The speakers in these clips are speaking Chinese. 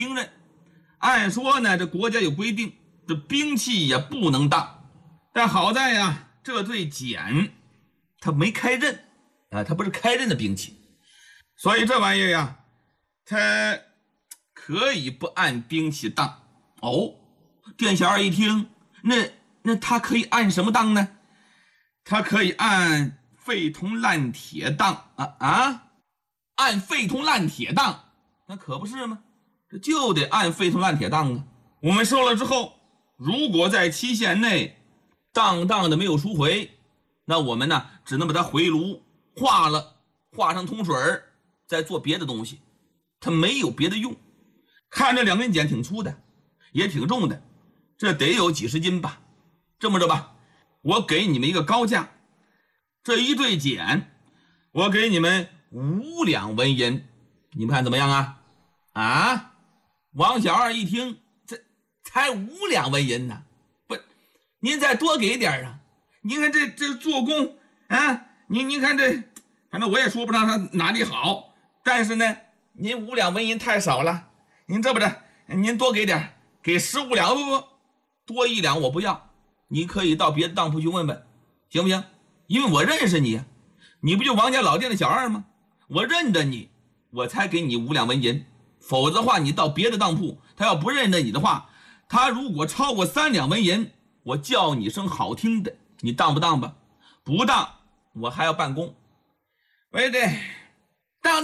兵刃。按说呢，这国家有规定，这兵器也不能当。但好在呀，这对锏它没开刃啊，它不是开刃的兵器，所以这玩意儿呀，它可以不按兵器当。哦，店小二一听，那他可以按什么当呢？他可以按废铜烂铁当按废铜烂铁当，那可不是吗？这就得按废铜烂铁当啊。我们收了之后，如果在期限内当的没有赎回，那我们呢只能把它回炉化了，化成铜水再做别的东西，它没有别的用。看这2根锏挺粗的，也挺重的，这得有几十斤吧。这么着吧，我给你们一个高价，这一对锏我给你们5两纹银，你们看怎么样啊？王小二一听，这才5两纹银呢，不，您再多给点啊！您看这做工啊，您看这，反正我也说不上他哪里好，但是呢，您5两纹银太少了，您这么着，您多给点，给15两，不，多1两我不要，你可以到别的当铺去问问，行不行？因为我认识你，你不就王家老店的小二吗？我认得你，我才给你5两纹银。否则的话，你到别的当铺，他要不认得你的话，他如果超过3两纹银，我叫你声好听的，你当不当吧？不当，我还要办公。喂，对，当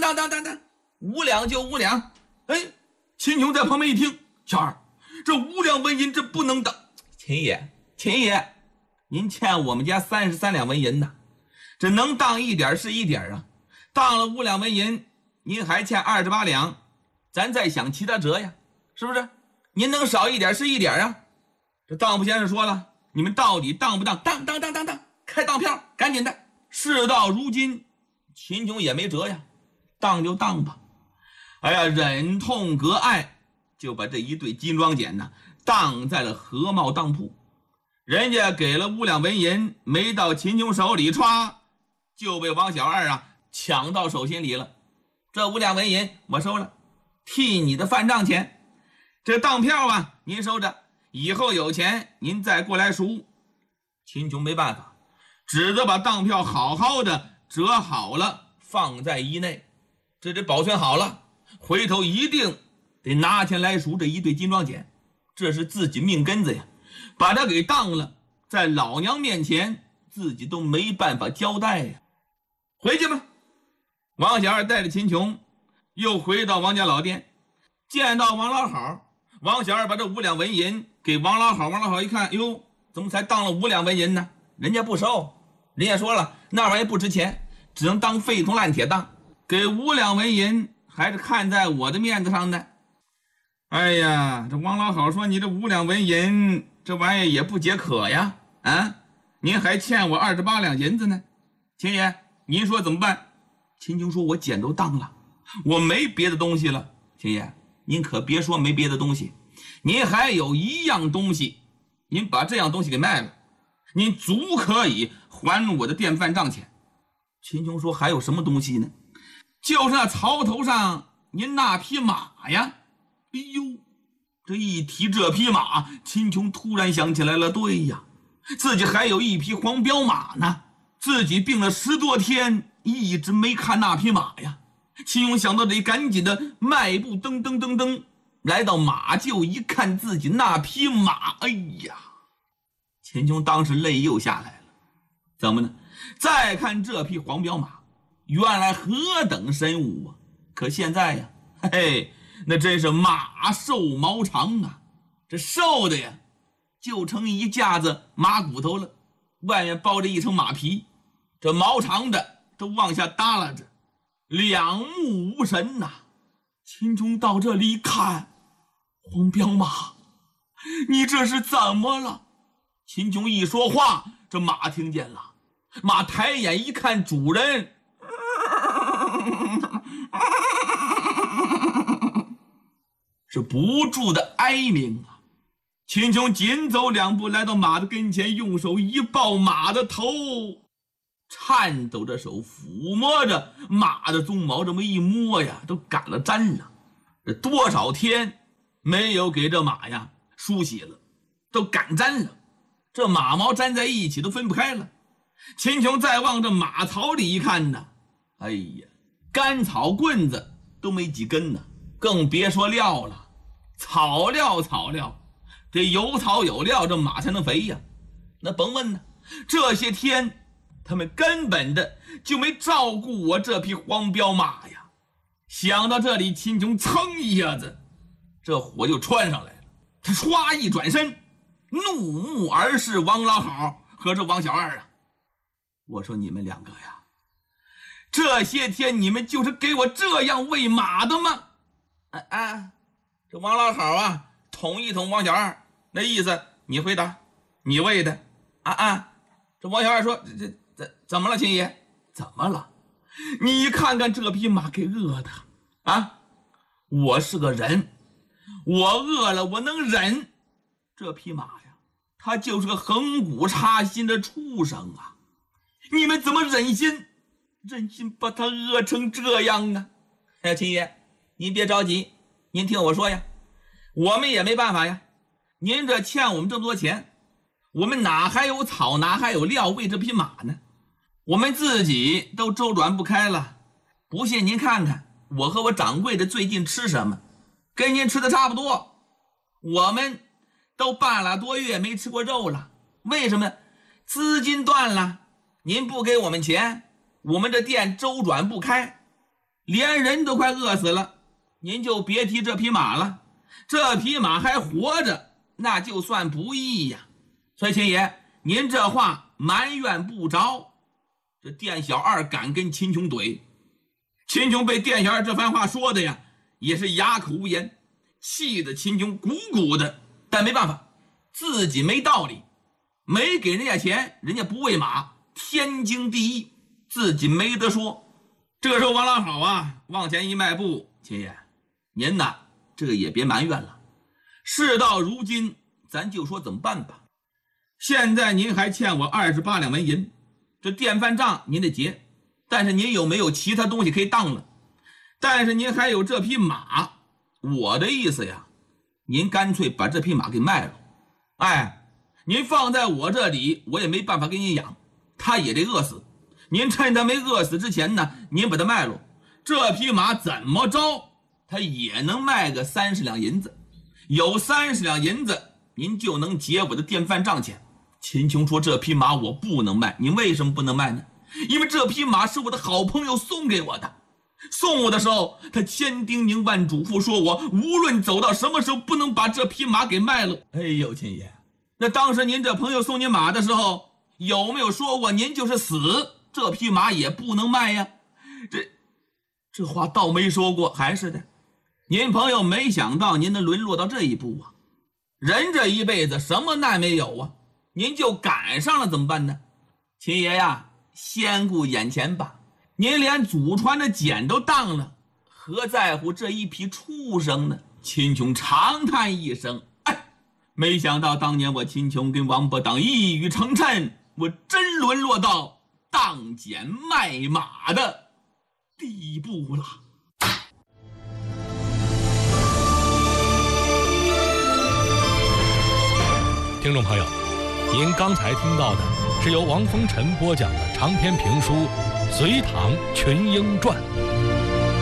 ，5两就5两。哎，秦琼在旁边一听，小二，这5两纹银这不能当。秦爷，您欠我们家33两纹银呢，这能当一点是一点啊。当了5两纹银，您还欠28两。咱再想其他辙呀，是不是？您能少一点是一点啊。这当铺先生说了，你们到底当不当？当，开当票，赶紧的。事到如今，秦琼也没辙呀，当就当吧。哎呀，忍痛割爱，就把这一对金装锏呢当在了和茂当铺。人家给了5两纹银，没到秦琼手里，歘就被王小二抢到手心里了。这5两纹银我收了，替你的饭账钱。这当票您收着，以后有钱您再过来赎。秦琼没办法，只得把当票好好的折好了，放在衣内，这得保存好了，回头一定得拿钱来赎这一对金装锏，这是自己命根子呀，把他给当了，在老娘面前自己都没办法交代呀。回去吧。王小二带着秦琼又回到王家老店，见到王老好，王小二把这5两纹银给王老好，王老好一看，哟，怎么才当了5两纹银呢？人家不收，人家说了，那玩意不值钱，只能当废铜烂铁当，给5两纹银还是看在我的面子上的。哎呀，这王老好说，你这5两纹银这玩意也不解渴呀，您还欠我28两银子呢。秦爷，您说怎么办？秦琼说，我锏都当了，我没别的东西了。秦爷，您可别说没别的东西，您还有一样东西，您把这样东西给卖了，您足可以还我的店饭账钱。秦琼说，还有什么东西呢？就是那槽头上您那匹马呀。哎呦，这一提这匹马，秦琼突然想起来了，对呀，自己还有一匹黄骠马呢，自己病了10多天，一直没看那匹马呀。秦琼想到这里，赶紧的迈步噔来到马厩，一看自己那匹马，哎呀，秦琼当时泪又下来了。怎么呢？再看这匹黄骠马，原来何等神武啊！可现在呀，嘿嘿，那真是马瘦毛长啊，这瘦的呀就成一架子马骨头了，外面包着一层马皮，这毛长的都往下耷拉着，两目无神呐。秦琼到这里一看，黄骠马，你这是怎么了？秦琼一说话，这马听见了，马抬眼一看主人，是不住的哀鸣啊。秦琼紧走2步来到马的跟前，用手一抱马的头，颤抖着手抚摸着马的鬃毛，这么一摸呀，都赶了粘了。这多少天没有给这马呀梳洗了，都干粘了，这马毛粘在一起都分不开了。秦琼再往这马槽里一看呢，哎呀，干草棍子都没几根呢，更别说料了。草料，这有草有料，这马才能肥呀。那甭问呢，这些天他们根本的就没照顾我这匹黄骠马呀。想到这里，秦琼噌一下子，这火就窜上来了。他唰一转身，怒目而视王老好和这王小二啊。我说你们两个呀，这些天你们就是给我这样喂马的吗？这王老好啊，捅一捅王小二，那意思你回答，你喂的。这王小二说，这怎么了，秦爷？怎么了？你看看这匹马给饿的啊！我是个人，我饿了我能忍。这匹马呀，它就是个横骨插心的畜生啊！你们怎么忍心把它饿成这样啊？秦爷，您别着急，您听我说呀，我们也没办法呀。您这欠我们这么多钱，我们哪还有草，哪还有料喂这匹马呢？我们自己都周转不开了。不信您看看我和我掌柜的最近吃什么，跟您吃的差不多。我们都半拉多月没吃过肉了，为什么？资金断了，您不给我们钱，我们这店周转不开，连人都快饿死了。您就别提这匹马了，这匹马还活着，那就算不易呀。所以秦爷，您这话埋怨不着。这店小二敢跟秦琼怼，秦琼被店小二这番话说的呀，也是哑口无言，气得秦琼鼓鼓的。但没办法，自己没道理，没给人家钱，人家不喂马，天经地义，自己没得说。这个时候王老好啊，往前一迈步，秦爷，您呐，这个也别埋怨了。事到如今，咱就说怎么办吧。现在您还欠我28两纹银，这店饭账您得结，但是您有没有其他东西可以当了？但是您还有这匹马，我的意思呀，您干脆把这匹马给卖了。您放在我这里，我也没办法给您养，他也得饿死。您趁他没饿死之前呢，您把它卖了，这匹马怎么着他也能卖个30两银子，有30两银子，您就能结我的店饭账钱。秦琼说，这匹马我不能卖。你为什么不能卖呢？因为这匹马是我的好朋友送给我的，送我的时候他千叮咛万嘱咐，说我无论走到什么时候不能把这匹马给卖了。哎呦，秦爷，那当时您这朋友送您马的时候，有没有说过您就是死这匹马也不能卖呀？这话倒没说过，还是的，您朋友没想到您能沦落到这一步啊。人这一辈子什么难没有啊，您就赶上了怎么办呢？秦爷呀，先顾眼前吧，您连祖传的锏都当了，何在乎这一匹畜生呢？秦琼长叹一声，没想到当年我秦琼跟王八党一语成谶，我真沦落到当锏卖马的地步了。 听众朋友，您刚才听到的是由王风尘播讲的长篇评书《隋唐群英传》。